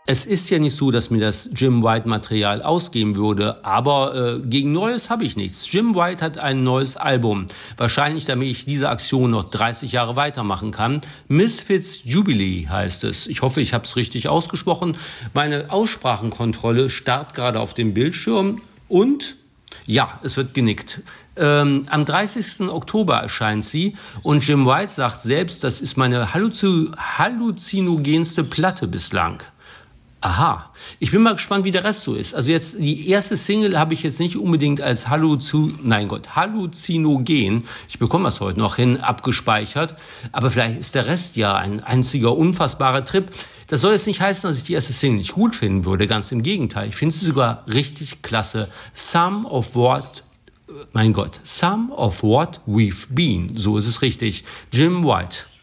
Es ist ja nicht so, dass mir das Jim White-Material ausgehen würde, aber gegen Neues habe ich nichts. Jim White hat ein neues Album, wahrscheinlich damit ich diese Aktion noch 30 Jahre weitermachen kann. Misfits Jubilee heißt es. Ich hoffe, ich habe es richtig ausgesprochen. Meine Aussprachenkontrolle starrt gerade auf dem Bildschirm und ja, es wird genickt. Am 30. Oktober erscheint sie und Jim White sagt selbst, das ist meine halluzinogenste Platte bislang. Aha, ich bin mal gespannt, wie der Rest so ist. Also jetzt die erste Single habe ich jetzt nicht unbedingt als halluzinogen, ich bekomme das heute noch hin, abgespeichert, aber vielleicht ist der Rest ja ein einziger unfassbarer Trip. Das soll jetzt nicht heißen, dass ich die erste Single nicht gut finden würde, ganz im Gegenteil. Ich finde sie sogar richtig klasse. Some of what we've been, so ist es richtig. Jim White.